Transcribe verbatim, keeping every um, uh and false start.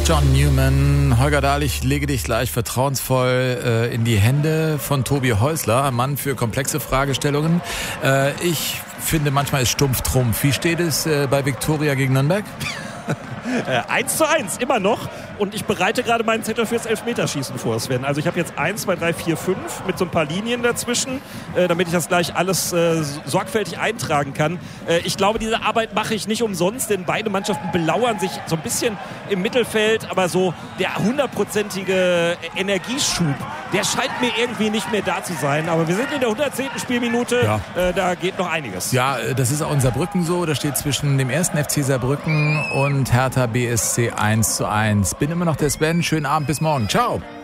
John Newman, Holger Dahl, ich lege dich gleich vertrauensvoll äh, in die Hände von Tobi Häusler, ein Mann für komplexe Fragestellungen. Äh, ich finde, manchmal ist Stumpf Trumpf. Wie steht es äh, bei Viktoria gegen Nürnberg? eins zu eins, immer noch. Und ich bereite gerade meinen Zettel fürs Elfmeterschießen vor, Sven. Also ich habe jetzt eins, zwei, drei, vier, fünf mit so ein paar Linien dazwischen, äh, damit ich das gleich alles äh, sorgfältig eintragen kann. Äh, ich glaube, diese Arbeit mache ich nicht umsonst, denn beide Mannschaften belauern sich so ein bisschen im Mittelfeld, aber so der hundertprozentige Energieschub, der scheint mir irgendwie nicht mehr da zu sein. Aber wir sind in der hundertzehnten Spielminute, ja. äh, da geht noch einiges. Ja, das ist auch in Saarbrücken so. Da steht zwischen dem ersten F C Saarbrücken und Hertha B S C eins zu eins. Bin immer noch der Sven. Schönen Abend, bis morgen. Ciao.